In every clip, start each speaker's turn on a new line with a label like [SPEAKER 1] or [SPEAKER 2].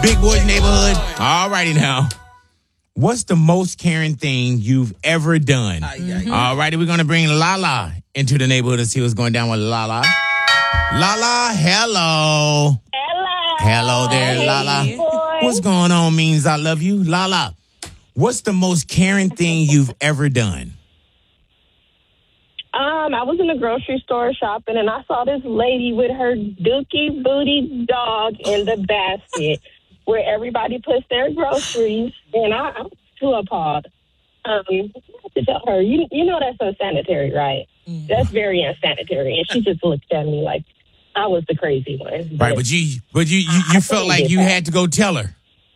[SPEAKER 1] Big Boys Neighborhood. All righty now. What's the most caring thing you've ever done? All righty, we're going to bring Lala into the neighborhood and see what's going down with Lala. Lala, hello. Hello there,
[SPEAKER 2] Hey,
[SPEAKER 1] Lala.
[SPEAKER 2] boy.
[SPEAKER 1] What's going on means I love you. Lala, what's the most caring thing you've ever done?
[SPEAKER 2] I was in the grocery store shopping, and I saw this lady with her dookie booty dog in the basket where everybody puts their groceries, and I was too appalled. I had to tell her, you know that's unsanitary, right? That's very unsanitary. And she just looked at me like I was the crazy one.
[SPEAKER 1] Right, but you felt like you had to go tell her.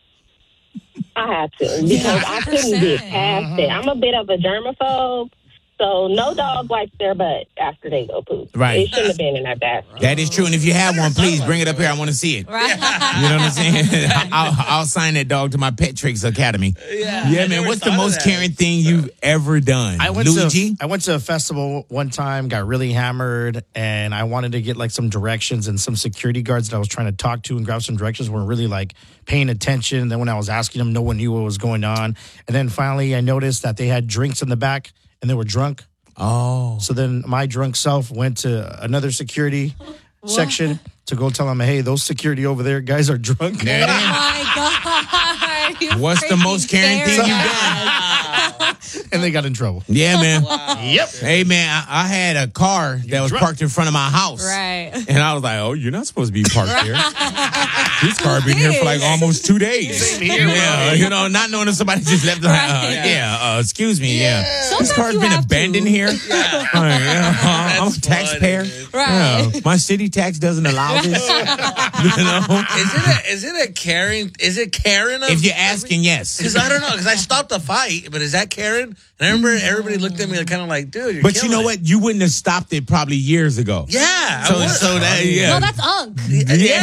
[SPEAKER 2] I had to because I couldn't get past it. I'm a bit of a germaphobe. So no dog wipes their butt after they go poop.
[SPEAKER 1] Right.
[SPEAKER 2] It shouldn't have been in that basket.
[SPEAKER 1] That is true. And if you have one, please bring it up here. I want to see it.
[SPEAKER 3] Right.
[SPEAKER 1] You know what I'm saying? I'll sign that dog to my Pet Tricks Academy. Yeah, man. What's the most caring thing you've ever done?
[SPEAKER 4] I went
[SPEAKER 1] Luigi?
[SPEAKER 4] to a festival one time, got really hammered, and I wanted to get like some directions, and some security guards that I was trying to talk to and grab some directions weren't really like paying attention. And then when I was asking them, no one knew what was going on. And then finally I noticed that they had drinks in the back and they were drunk.
[SPEAKER 1] Oh.
[SPEAKER 4] So then my drunk self went to another security section to go tell them, hey, those security over there guys are drunk.
[SPEAKER 1] There it is.
[SPEAKER 3] Oh my God.
[SPEAKER 1] What's the most caring thing you've done?
[SPEAKER 4] And they got in trouble.
[SPEAKER 1] Yeah, man.
[SPEAKER 4] Yep.
[SPEAKER 1] Hey, man, I had a car that was parked in front of my house.
[SPEAKER 3] Right.
[SPEAKER 1] And I was like, oh, you're not supposed to be parked here. This car been here for like almost 2 days.
[SPEAKER 4] Same here,
[SPEAKER 1] Yeah, you know, not knowing if somebody just left it. Excuse me, this
[SPEAKER 3] Sometimes
[SPEAKER 1] car's
[SPEAKER 3] you
[SPEAKER 1] been
[SPEAKER 3] have
[SPEAKER 1] abandoned
[SPEAKER 3] to.
[SPEAKER 1] here. I'm a taxpayer.
[SPEAKER 3] Right.
[SPEAKER 1] Yeah, my city tax doesn't allow this. You know?
[SPEAKER 5] Is it Karen? Is it Karen?
[SPEAKER 1] If you're asking, yes.
[SPEAKER 5] Because I don't know. Because I stopped the fight, but is that Karen? And I remember everybody looked at me kind of like, dude, you're
[SPEAKER 1] But you
[SPEAKER 5] killing
[SPEAKER 1] know
[SPEAKER 5] it.
[SPEAKER 1] what? You wouldn't have stopped it probably years ago.
[SPEAKER 5] Yeah.
[SPEAKER 1] So that, yeah.
[SPEAKER 3] No, that's Unk.
[SPEAKER 1] Yeah,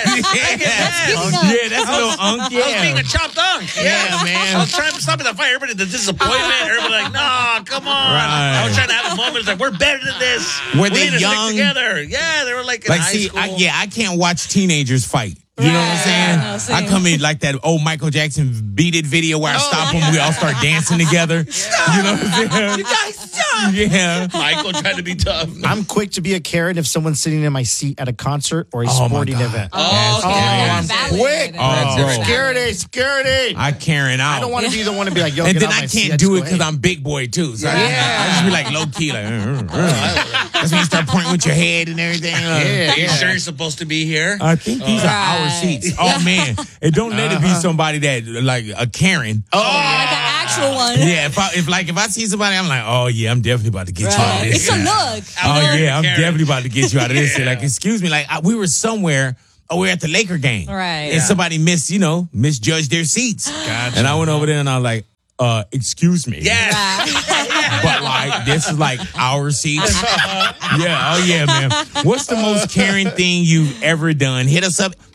[SPEAKER 3] That's
[SPEAKER 1] that's a little unk.
[SPEAKER 5] I was being
[SPEAKER 1] Yeah,
[SPEAKER 5] a chopped unk.
[SPEAKER 1] Yeah, man.
[SPEAKER 5] I was trying to stop the fight. Everybody, the disappointment. Everybody like, no, come on.
[SPEAKER 1] Right.
[SPEAKER 5] I was trying to have a moment. It's like, we're better than this.
[SPEAKER 1] Were
[SPEAKER 5] we
[SPEAKER 1] they
[SPEAKER 5] need to stick
[SPEAKER 1] young?
[SPEAKER 5] together. Yeah, they were like in
[SPEAKER 1] like
[SPEAKER 5] high
[SPEAKER 1] see,
[SPEAKER 5] school.
[SPEAKER 1] I can't watch teenagers fight. You know what I'm saying?
[SPEAKER 3] No, same.
[SPEAKER 1] I come in like that old Michael Jackson Beat It video where I stop them, we all start dancing together. You know what I'm saying?
[SPEAKER 5] You guys stop.
[SPEAKER 1] Yeah.
[SPEAKER 5] Michael trying to be tough.
[SPEAKER 4] I'm quick to be a Karen if someone's sitting in my seat at a concert or a
[SPEAKER 1] Oh, my
[SPEAKER 4] sporting
[SPEAKER 1] God.
[SPEAKER 4] event.
[SPEAKER 1] That's
[SPEAKER 4] I'm
[SPEAKER 3] Validated.
[SPEAKER 4] quick.
[SPEAKER 1] Oh.
[SPEAKER 4] Security.
[SPEAKER 1] I Karen out.
[SPEAKER 4] I don't want to be the one to be like, yo,
[SPEAKER 1] and
[SPEAKER 4] get
[SPEAKER 1] then
[SPEAKER 4] out
[SPEAKER 1] I
[SPEAKER 4] my seat.
[SPEAKER 1] can't do it
[SPEAKER 4] just
[SPEAKER 1] because
[SPEAKER 4] go,
[SPEAKER 1] I'm big boy too. So I
[SPEAKER 4] Yeah.
[SPEAKER 1] just be like low key, like. That's when you start pointing with your head and everything.
[SPEAKER 4] Yeah.
[SPEAKER 5] Are you sure you're supposed to be here?
[SPEAKER 1] I think these are our
[SPEAKER 3] Right.
[SPEAKER 1] seats. Oh man, and don't let it be somebody that like a Karen.
[SPEAKER 3] Like an actual one.
[SPEAKER 1] Yeah, if I see somebody, I'm like, oh yeah, I'm definitely about to get you out of this.
[SPEAKER 3] It's a look.
[SPEAKER 1] Oh yeah, I'm
[SPEAKER 5] Karen.
[SPEAKER 1] definitely about to get you out of this. Like, excuse me, like we were somewhere. Oh, we were at the Laker game,
[SPEAKER 3] Right.
[SPEAKER 1] And somebody misjudged their seats.
[SPEAKER 4] Gotcha.
[SPEAKER 1] And I went over there and I was like, excuse me.
[SPEAKER 5] Yes.
[SPEAKER 1] But like this is like our seats. Yeah, oh yeah, man. What's the most caring thing you've ever done? Hit us up.